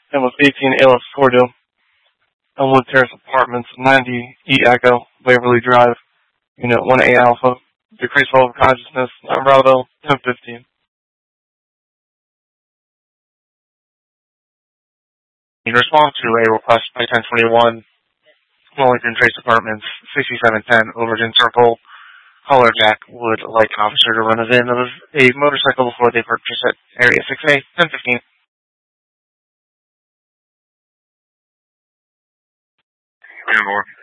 and was 18 ALS Cordo, Elmwood Terrace Apartments, 90 E Echo, Waverly Drive, Unit 1A Alpha, decreased level of consciousness, Bravo, 1015. In response to a request by 1021, Wellington Trace Apartments, 6710 Overton Circle, caller Jack would like an officer to run a VIN of a motorcycle before they purchase at Area 6A, 1015. More.